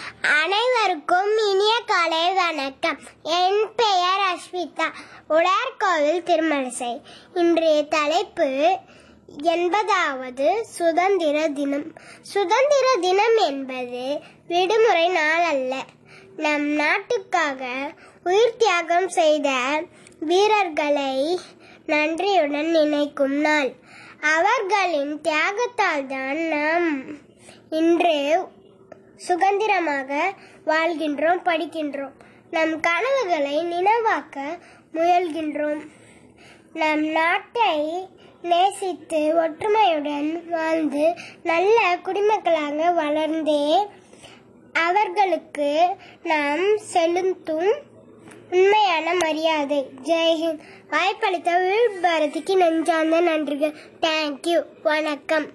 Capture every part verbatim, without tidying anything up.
அனைவருக்கும் இனிய காலை வணக்கம். என் பெயர் அஸ்விதா, உடையார்கோவில் திருமழிசை. இன்றைய தலைப்பு எண்பதாவது சுதந்திர தினம். சுதந்திர தினம் என்பது விடுமுறை நாள் அல்ல. நம் நாட்டுக்காக உயிர் தியாகம் செய்த வீரர்களை நன்றியுடன் நினைக்கும் நாள். அவர்களின் தியாகத்தால் தான் நாம் இன்று சுதந்திரமாக வாழ்கின்றோம், படிக்கின்றோம். நம் கனவுகளை நினைவாக்க முயல்கின்றோம். நம் நாட்டை நேசித்து ஒற்றுமையுடன் வாழ்ந்து நல்ல குடிமக்களாக வளர்ந்தே அவர்களுக்கு நாம் செலுத்தும் உண்மையான மரியாதை. ஜெய்ஹிந்த். வாய்ப்பளித்த விவித் பாரதிக்கு நெஞ்சார்ந்த நன்றிகள். தேங்க்யூ. வணக்கம்.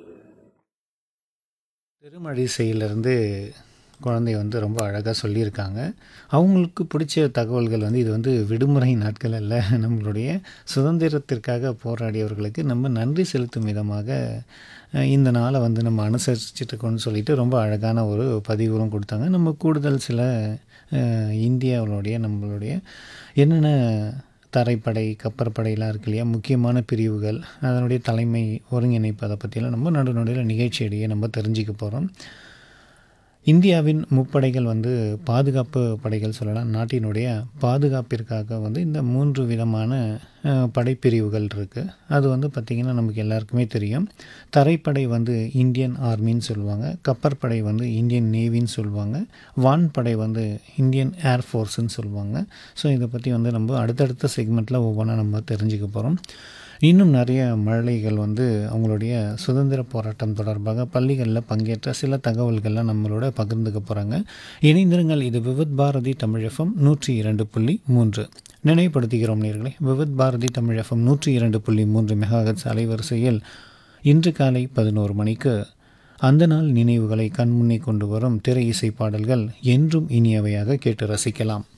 திருமழிசையிலிருந்து குழந்தை வந்து ரொம்ப அழகாக சொல்லியிருக்காங்க. அவங்களுக்கு பிடிச்ச தகவல்கள் வந்து இது வந்து விடுமுறை நாட்கள் அல்ல, நம்மளுடைய சுதந்திரத்திற்காக போராடியவர்களுக்கு நம்ம நன்றி செலுத்தும் விதமாக இந்த நாளை வந்து நம்ம அனுசரிச்சுட்டுருக்கோன்னு சொல்லிட்டு ரொம்ப அழகான ஒரு பதிவுகளும் கொடுத்தாங்க. நம்ம கூடுதல் சில இந்தியாவுடைய நம்மளுடைய என்னென்ன தரைப்படை, கப்பற்படையெல்லாம் இருக்கு இல்லையா, முக்கியமான பிரிவுகள், அதனுடைய தலைமை ஒருங்கிணைப்பு, அதை பற்றியெல்லாம் நம்ம நடு நடுவில் நிகழ்ச்சியிடையே நம்ம தெரிஞ்சுக்க போகிறோம். இந்தியாவின் முப்படைகள் வந்து பாதுகாப்பு படைகள் சொல்லலாம். நாட்டினுடைய பாதுகாப்பிற்காக வந்து இந்த மூன்று விதமான படைப்பிரிவுகள் இருக்குது. அது வந்து பார்த்திங்கன்னா நமக்கு எல்லாருக்குமே தெரியும். தரைப்படை வந்து இந்தியன் ஆர்மின்னு சொல்லுவாங்க, கப்பற்படை வந்து இந்தியன் நேவின்னு சொல்லுவாங்க, வான்படை வந்து இந்தியன் ஏர்ஃபோர்ஸ்ன்னு சொல்லுவாங்க. ஸோ இதை பற்றி வந்து நம்ம அடுத்தடுத்த செக்மெண்ட்டில் ஒவ்வொன்றா நம்ம தெரிஞ்சுக்க போகிறோம். இன்னும் நிறைய மழலைகள் வந்து அவங்களுடைய சுதந்திர போராட்டம் தொடர்பாக பள்ளிகளில் பங்கேற்ற சில தகவல்கள்லாம் நம்மளோட பகிர்ந்துக்க போகிறாங்க. இணைந்திருங்கள். இது விவித் பாரதி தமிழ் எஃப்எம் நூற்றி இரண்டு புள்ளி மூன்று. நினைவுபடுத்துகிறோம் நேயர்களே, விவித் பாரதி தமிழ் எஃப்எம் நூற்றி இரண்டு புள்ளி மூன்று மெகாஹெர்ட்ஸ் அலைவரிசையில் இன்று காலை பதினோரு மணிக்கு அந்த நாள் நினைவுகளை கண்முன்னே கொண்டு வரும் திரை இசை பாடல்கள் என்றும் இனியவையாக கேட்டு ரசிக்கலாம்.